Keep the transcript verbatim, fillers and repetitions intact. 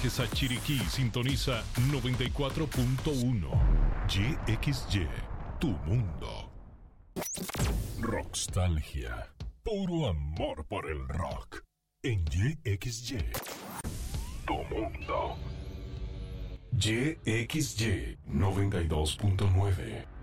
viajes a Chiriquí, sintoniza noventa y cuatro punto uno. Y X Y, tu mundo. Rockstalgia. Puro amor por el rock. En Y X Y, tu mundo. Y X Y noventa y dos punto nueve.